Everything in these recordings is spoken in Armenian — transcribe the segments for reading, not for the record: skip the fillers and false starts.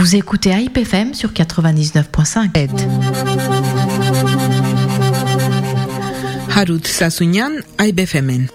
Vous écoutez AIP FM sur 99.5. Harut Sasunian, AIP FM.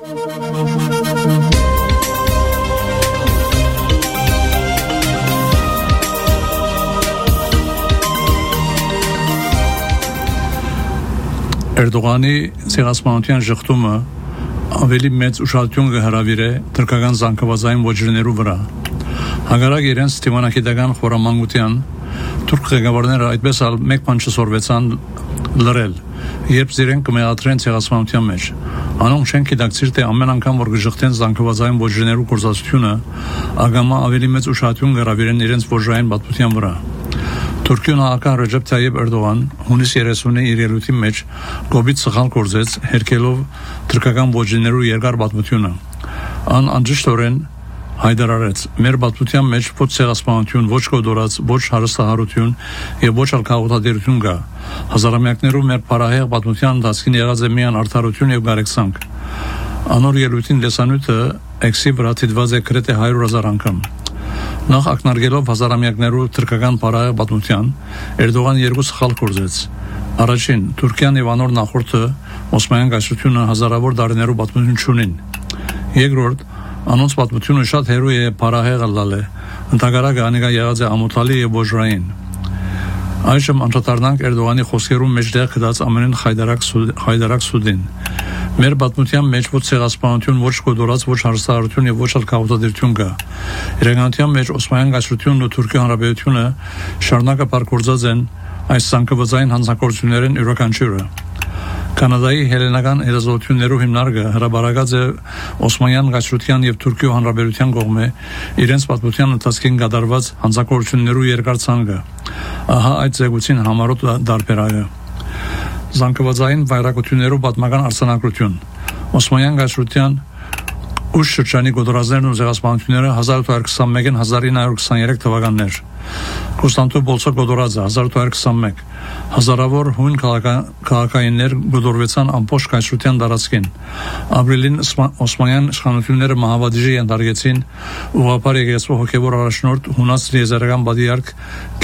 Էրդողանի ցեղասպանության շղթումը ավելի մեծ ուշադրություն կհրավիրի թուրքական զանգվածային ոճերներու վրա։ Հակառակ իրենց դիմանկիտական խորամանկության թուրք ղեկավարները այդպես էլ մեկ բան չսորվեցան լրել, երբ իրենք կմեատրեն ցեղասպանության մեջ։ Անոնք չեն գիտակցիր, թե ամեն անգամ որ կժղթեն զանգվածային ոճերներու գործածությունը, ագամա ավելի մեծ ուշադրություն կհրավիրեն իրենց ոճային պատմության վրա։ Թուրքիան ահական Ռեջեփ Թայիփ Էրդողան հունիս 30-ի իր ելույթի մեջ գոբիտ սխալ կորձեց հերքելով թուրքական ոճերներու երկար պատմությունը։ Ան անջշտորեն հայտարարեց. մեր պատմության մեջ ոչ ցեղասպանություն, ոչ կոդորած, ոչ հարստահարություն եւ ոչ ալկաղութադերություն կա։ Հազարամյակներով մեր բարահեղ պատմության ընթացքին եղած է միայն արդարություն եւ գարեքսանք։ Անոր ելույթին լեսանյութը էքսի վրա դիտված է գրեթե 100,000 անգամ։ Նախ ակնարկելով հազարամյակներու թուրքական բարահեղ պատմության, Էրդողան երկու սխալ կորձեց։ Առաջին, Թուրքիան եւ անոր նախորդը Օսմանյան կայսրությունը հազարավոր տարիներով պատմություն չունին։ Երկրորդ, անոնց պատմությունը շատ հերոյ է բարահեղ ալլալ է, ընդհանրակը անիկա եղած է ամոթալի եւ ոժրային։ Այժմ անդրադառնանք Էրդողանի խոսքերում մեջտեղ գտած ամենին խայդարակ սուդին։ Մեր պատմության մեջ ոչ ցեղասպանություն, ոչ կոդորած, ոչ հարստահարություն եւ ոչ ալկաղութադերություն կա։ Իրականության մեջ Օսմանյան կայսրությունն ու Թուրքիա հանրապետությունը շարունակապար գործած են այս զանգվածային հանցագործություններն յուրաքանչյուրը։ Կանադայի հելենական հետազոտություններով հիմնարկը հրաբարակած է Օսմանյան կայսրության եւ Թուրքիո հանրապետության կողմէ իրենց պատմության ընթացքին կատարված հանցագործություններու երկար ցանկը։ Ահա այդ զեկույցին համառոտ դարբերակը։ Զանգվածային վայրակություններով պատմական արձանագրություն։ Օսմանյան կայսրության ուշ շրջանի գոտորածներն ու ցեղասպանությունները 1821-ին 1923 թվականներ։ Կոստանդնուպոլսը գոտորածը 1821 հազարավոր հույն քաղաքայիններ գոտորվեցան ամբողջ կայսրության տարածքին։ Ապրիլին Օսմանյան իշխանությունները մահավատիժի ենթարկեցին ուղղափառ եկեղեցու հոգևոր առաջնորդ հունաց տիեզերական պատիարք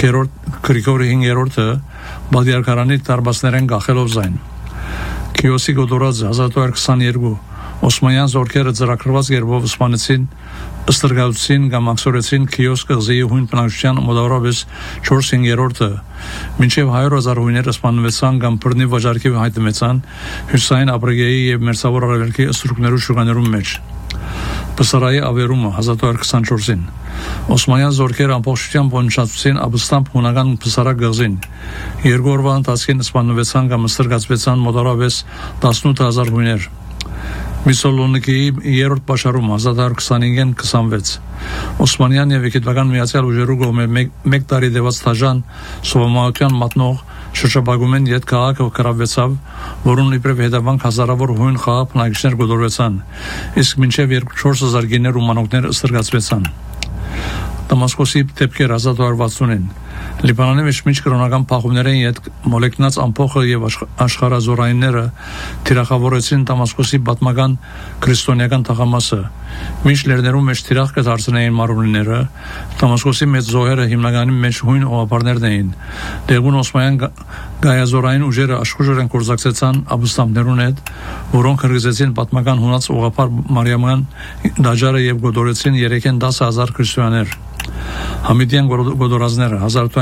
Գրիգորի 5-րդը պատիարքարանի դարբասներեն գախելով զայն։ Քիոսի գոտորածը 1822 Օսմանյան զորքերը ծրագրված կերպով սպանեցին, ըստրգացին կամ աքսորեցին Քիոս կղզի հույն բնակչության մոտավորապես 4/5-ը, մինչև 100,000 հույներ սպանվեցան կամ բռնի վաճառքի հայտնվեցան հյուսային Աֆրիկայի եւ Մերձավոր Արևելքի ստրուկներու շուկաներում մեջ։ Պսարայի ավերումը 1824-ին Օսմանյան զորքերը ամբողջությամբ ոչնչացուցին Աբստամբ հունական Պսարա գղզին։ Երկու օրվա ընթացքին սպանվեցան կամ ըստրգացվեցան մոտավորապես 18,000 հույներ։ Միսոլոնիկի երրորդ պաշարումը 1825-ին 26 Օսմանյան եւ եգիպտական միացյալ ուժերու կողմէ մեկ տարի դեված թաժան սովամայության մատնող շրջապագումեն յետ քաղաքը կրավեցավ, որոնց իբրև հետևանք հազարավոր հույն խաղաղ բնակիչներ գոտորվեցան, իսկ մինչև 4,000 գիներ ու մանոկներ ըստրգացվեցան։ Դամասկոսի դեպքեր 1860-ին Լիբանանի մեջ մինչ կրոնական փախումներին յետ մոլեկնած ամփոխը եւ աշխարհազորայինները թիրախավորեցին Դամասկոսի պատմական քրիստոնեական թաղամասը։ Մինչ լերներում մեջ թիրախ կդարձնեին մարոնիները, Դամասկոսի մեծ զոհերը հիմնականում մեջ հույն օղապարներն էին։ Դեղուն Օսմանյան գայազորային ուժերը աշխուժորեն կորզակցեցան աբստամներուն հետ, որոնք հրգզեցին պատմական հունած օղապար Մարիաման դաջարը եւ գոտորեցին 3-10,000 քրիստոնյաներ։ Համիդյան գոտորածները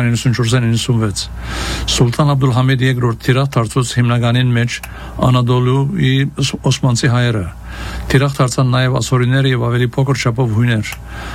1894-96 Սուլտան Աբդուլհամիդ II թիրախ դարձած հիմնականին մեջ Անադոլուի օսմանցի հայերը։ Թիրախ դարձան նաև ասորիները եւ ավելի փոքր չափով հույներ։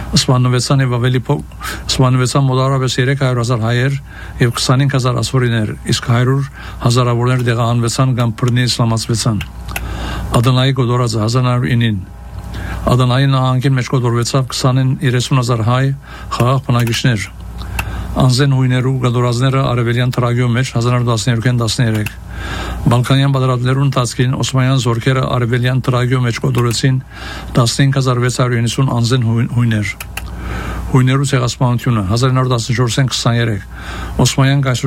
Սպանվեցան մոտավորապես 300,000 հայեր եւ 25,000 ասորիներ, իսկ 100,000 դեղահանվեցան կամ բռնի իսլամացվեցան։ Ադանայի գոտորածը 1909-ին Ադանայի նահանգին մեջ գոտորվեցավ 20-30,000 հայ խաղաղ բնակիչներ։ Անզեն հույներու գոտորածները արևելյան Թրագիո մեջ 1912-13 Բալկանյան պատերազմներու ընթացքին Օսմանյան զորքերը արևելյան Թրագիո մեջ գոտորեցին 15,690 անզեն հույներ։ Հույներու ցեղասպանությունը 1914-23 Օսմանյան